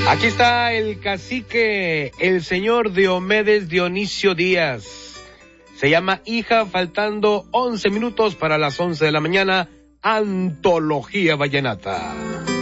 Aquí está el cacique, el señor Diomedes Dionisio Díaz. Se llama Hija, faltando 11 minutos para las 11 de la mañana, Antología Vallenata.